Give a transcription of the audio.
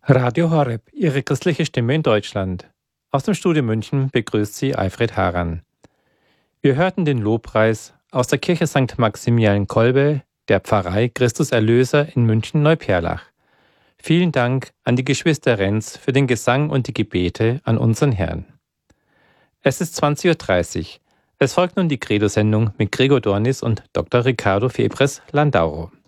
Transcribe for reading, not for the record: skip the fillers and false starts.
Radio Horeb, Ihre christliche Stimme in Deutschland. Aus dem Studio München begrüßt Sie Alfred Haran. Wir hörten den Lobpreis aus der Kirche St. Maximilian Kolbe der Pfarrei Christus Erlöser in München-Neuperlach. Vielen Dank an die Geschwister Renz für den Gesang und die Gebete an unseren Herrn. Es ist 20:30 Uhr. Es folgt nun die Credo-Sendung mit Gregor Dornis und Dr. Ricardo Febres Landauro.